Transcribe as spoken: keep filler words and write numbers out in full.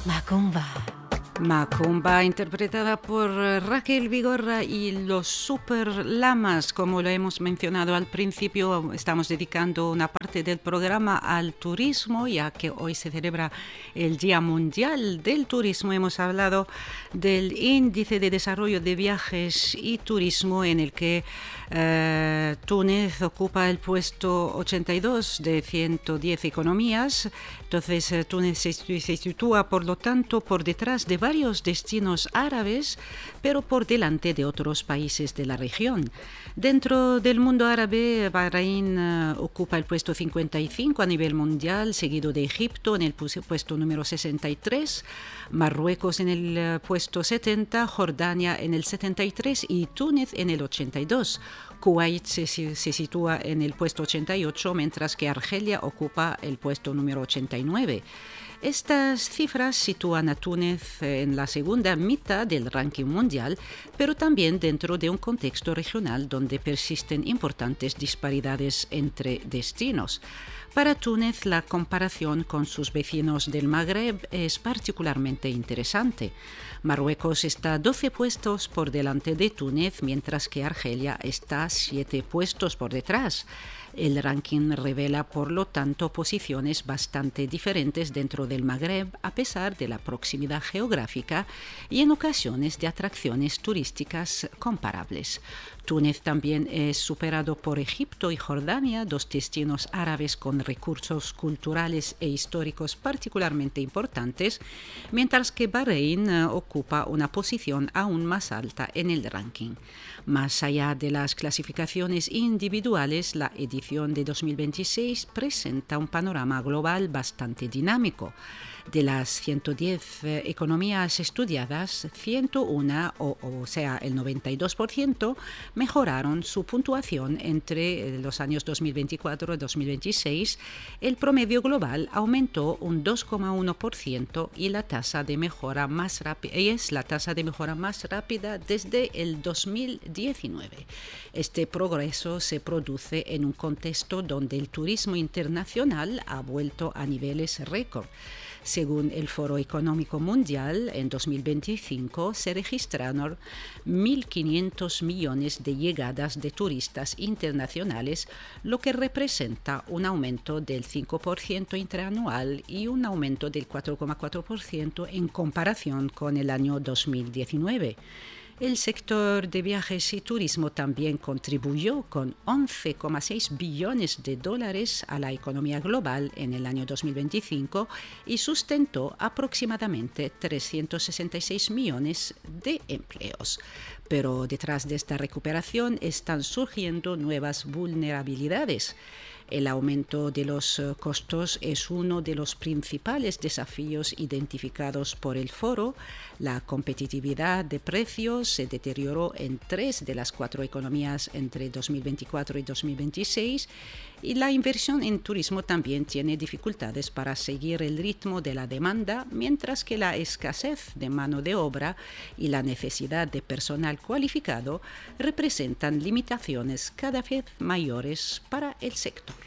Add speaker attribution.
Speaker 1: Macumba.
Speaker 2: Macumba, interpretada por Raquel Vigorra y los Super Lamas. Como lo hemos mencionado al principio, estamos dedicando una parte del programa al turismo, ya que hoy se celebra el Día Mundial del Turismo. Hemos hablado del Índice de Desarrollo de Viajes y Turismo, en el que eh, Túnez ocupa el puesto ochenta y dos de ciento diez economías. Entonces, eh, Túnez se, se sitúa, por lo tanto, por detrás de varios destinos árabes, pero por delante de otros países de la región. Dentro del mundo árabe, Bahrein uh, ocupa el puesto cincuenta y cinco a nivel mundial, seguido de Egipto en el puesto número sesenta y tres, Marruecos en el uh, puesto setenta, Jordania en el setenta y tres y Túnez en el ochenta y dos. Kuwait se, se sitúa en el puesto ochenta y ocho, mientras que Argelia ocupa el puesto número ochenta y nueve. Estas cifras sitúan a Túnez en la segunda mitad del ranking mundial, pero también dentro de un contexto regional donde persisten importantes disparidades entre destinos. Para Túnez, la comparación con sus vecinos del Magreb es particularmente interesante. Marruecos está doce puestos por delante de Túnez, mientras que Argelia está siete puestos por detrás. El ranking revela, por lo tanto, posiciones bastante diferentes dentro del Magreb, a pesar de la proximidad geográfica y en ocasiones de atracciones turísticas comparables. Túnez también es superado por Egipto y Jordania, dos destinos árabes con recursos culturales e históricos particularmente importantes, mientras que Bahrein uh, ocupa una posición aún más alta en el ranking. Más allá de las clasificaciones individuales, la edición de dos mil veintiséis presenta un panorama global bastante dinámico. De las ciento diez eh, economías estudiadas, ciento uno, o, o sea, el noventa y dos por ciento, mejoraron su puntuación entre los años dos mil veinticuatro y dos mil veintiséis. El promedio global aumentó un dos coma uno por ciento y la tasa de mejora más rápida es la tasa de mejora más rápida desde el dos mil diecinueve. Este progreso se produce en un contexto donde el turismo internacional ha vuelto a niveles récord. Según el Foro Económico Mundial, en dos mil veinticinco se registraron mil quinientos millones de llegadas de turistas internacionales, lo que representa un aumento del cinco por ciento interanual y un aumento del cuatro coma cuatro por ciento en comparación con el año dos mil diecinueve. El sector de viajes y turismo también contribuyó con once coma seis billones de dólares a la economía global en el año dos mil veinticinco y sustentó aproximadamente trescientos sesenta y seis millones de empleos. Pero detrás de esta recuperación están surgiendo nuevas vulnerabilidades. El aumento de los costos es uno de los principales desafíos identificados por el foro. La competitividad de precios se deterioró en tres de las cuatro economías entre dos mil veinticuatro y dos mil veintiséis y la inversión en turismo también tiene dificultades para seguir el ritmo de la demanda, mientras que la escasez de mano de obra y la necesidad de personal cualificado representan limitaciones cada vez mayores para el sector.